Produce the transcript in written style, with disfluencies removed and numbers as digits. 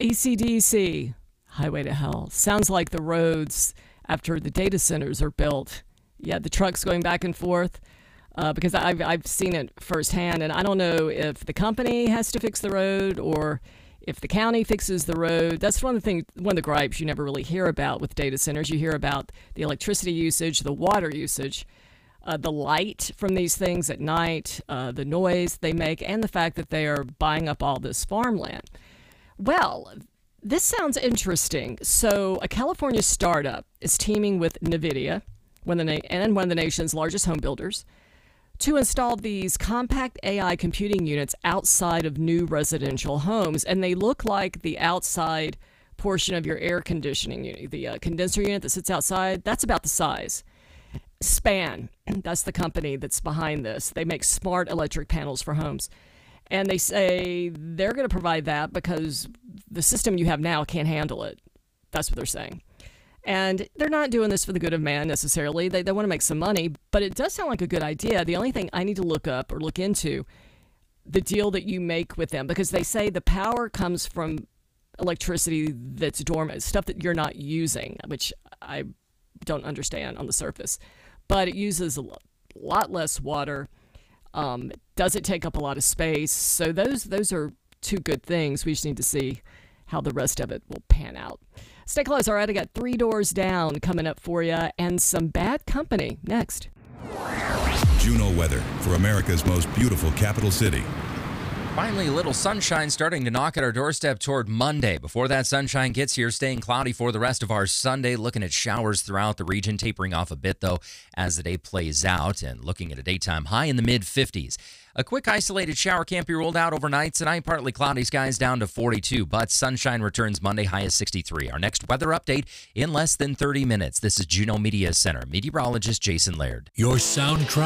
AC/DC, Highway to Hell. Sounds like the roads after the data centers are built. Yeah, the trucks going back and forth. Because I've seen it firsthand, and I don't know if the company has to fix the road or if the county fixes the road. That's one of the gripes you never really hear about with data centers. You hear about the electricity usage, the water usage, the light from these things at night, the noise they make, and the fact that they are buying up all this farmland. Well, this sounds interesting. So a California startup is teaming with NVIDIA, one of the nation's largest home builders, to install these compact AI computing units outside of new residential homes. And they look like the outside portion of your air conditioning unit, the condenser unit that sits outside. That's about the size. Span, that's the company that's behind this. They make smart electric panels for homes. And they say they're going to provide that because the system you have now can't handle it. That's what they're saying. And they're not doing this for the good of man necessarily. They want to make some money, but it does sound like a good idea. The only thing I need to look up or look into, the deal that you make with them, because they say the power comes from electricity that's dormant, stuff that you're not using, which I don't understand on the surface. But it uses a lot less water. Doesn't take up a lot of space. So those are two good things. We just need to see how the rest of it will pan out. Stay close. All right, I got 3 Doors Down coming up for you and some bad company next. Juno weather for America's most beautiful capital city. Finally, a little sunshine starting to knock at our doorstep toward Monday. Before that sunshine gets here, staying cloudy for the rest of our Sunday. Looking at showers throughout the region, tapering off a bit, though, as the day plays out. And looking at a daytime high in the mid-50s. A quick isolated shower can't be ruled out overnight. Tonight, partly cloudy skies down to 42, but sunshine returns Monday, high as 63. Our next weather update in less than 30 minutes. This is Juno Media Center. Meteorologist Jason Laird. Your soundtrack.